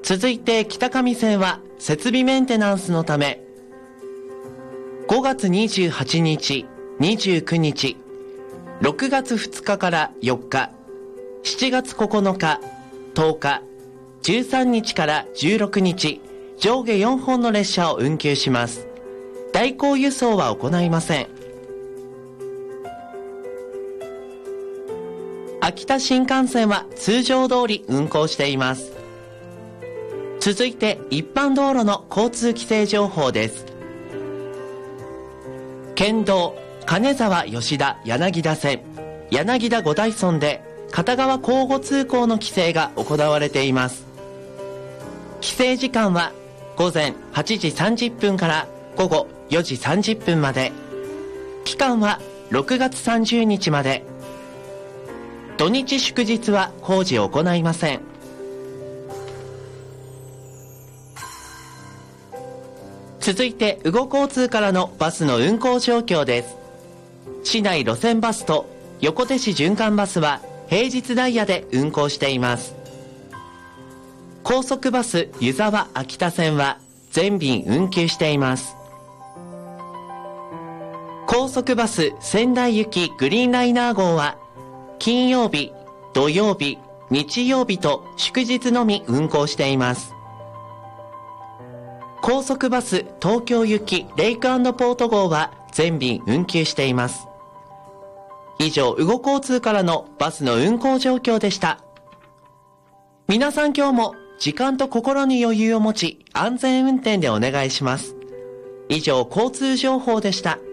続いて北上線は設備メンテナンスのため5月28日、29日、6月2日から4日、7月9日、10日、13日から16日、上下4本の列車を運休します。代行輸送は行いません。秋田新幹線は通常通り運行しています。続いて一般道路の交通規制情報です。県道金沢吉田柳田線柳田五大村で片側交互通行の規制が行われています。規制時間は午前8時30分から午後4時30分まで。期間は6月30日まで。土日祝日は工事を行いません。続いて羽後交通からのバスの運行状況です。市内路線バスと横手市循環バスは平日ダイヤで運行しています。高速バス湯沢秋田線は全便運休しています。高速バス仙台行きグリーンライナー号は金曜日、土曜日、日曜日と祝日のみ運行しています。高速バス東京行きレイク&ポート号は全便運休しています。以上、羽後交通からのバスの運行状況でした。皆さん今日も時間と心に余裕を持ち安全運転でお願いします。以上、交通情報でした。